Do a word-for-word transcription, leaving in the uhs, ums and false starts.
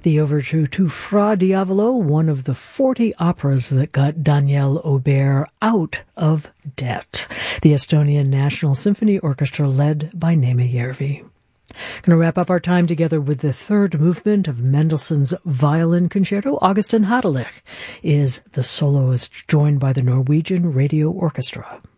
the overture to Fra Diavolo, one of the forty operas that got Daniel Aubert out of debt. The Estonian National Symphony Orchestra led by Neeme Järvi. Going to wrap up our time together with the third movement of Mendelssohn's Violin Concerto. Augustin Hadelich is the soloist, joined by the Norwegian Radio Orchestra.